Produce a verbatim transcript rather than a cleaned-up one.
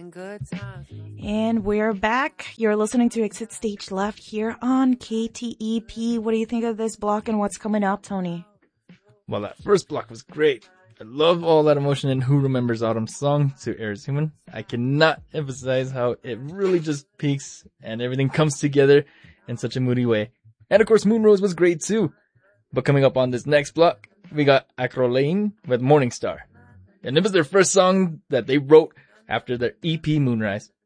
And we're back. You're listening to Exit Stage Left here on K T E P. What do you think of this block and what's coming up, Tony? Well, that first block was great. I love all that emotion in Who Remembers Autumn's song to Air is Human. I cannot emphasize how it really just peaks and everything comes together in such a moody way. And of course, Moonrose was great too. But coming up on this next block, we got Acrolein with Morning Star. And it was their first song that they wrote after their E P Moonrise.